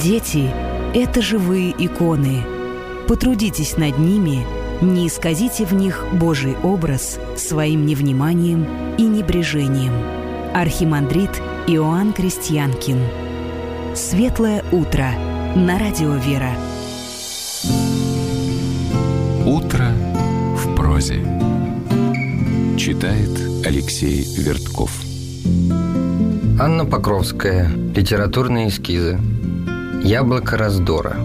Дети – это живые иконы. Потрудитесь над ними, не исказите в них Божий образ своим невниманием и небрежением. Архимандрит Иоанн Крестьянкин. Светлое утро на радио «Вера». Утро в прозе. Читает Алексей Вертков. Анна Покровская. Литературные эскизы. Яблоко раздора.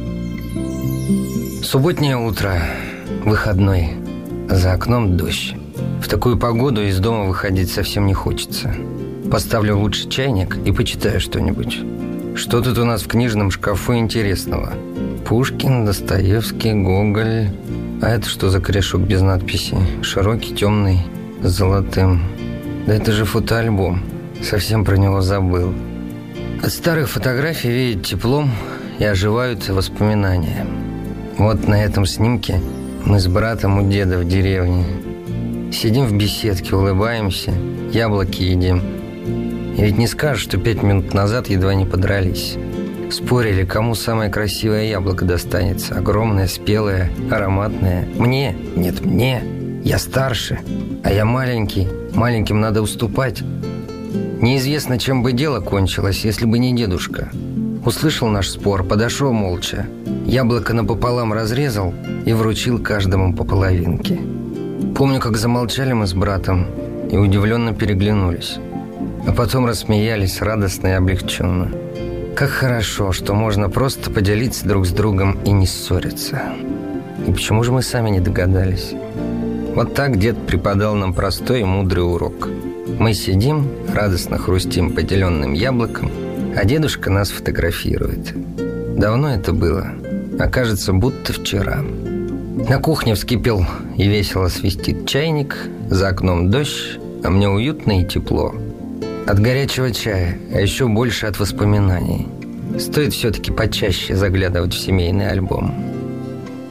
Субботнее утро. Выходной. За окном дождь. В такую погоду из дома выходить совсем не хочется. Поставлю лучше чайник и почитаю что-нибудь. Что тут у нас в книжном шкафу интересного? Пушкин, Достоевский, Гоголь. А это что за корешок без надписи? Широкий, темный, с золотым. Да это же фотоальбом. Совсем про него забыл. От старых фотографий веет теплом и оживают воспоминания. Вот на этом снимке мы с братом у деда в деревне. Сидим в беседке, улыбаемся, яблоки едим. И ведь не скажешь, что 5 минут назад едва не подрались. Спорили, кому самое красивое яблоко достанется. Огромное, спелое, ароматное. Мне? Нет, мне. Я старше, а я маленький. Маленьким надо уступать. Неизвестно, чем бы дело кончилось, если бы не дедушка. Услышал наш спор, подошел молча. Яблоко напополам разрезал и вручил каждому по половинке. Помню, как замолчали мы с братом и удивленно переглянулись. А потом рассмеялись радостно и облегченно. Как хорошо, что можно просто поделиться друг с другом и не ссориться. И почему же мы сами не догадались? Вот так дед преподал нам простой и мудрый урок. Мы сидим, радостно хрустим поделенным яблоком, а дедушка нас фотографирует. Давно это было, а кажется, будто вчера. На кухне вскипел и весело свистит чайник, за окном дождь, а мне уютно и тепло. От горячего чая, а еще больше от воспоминаний. Стоит все-таки почаще заглядывать в семейный альбом.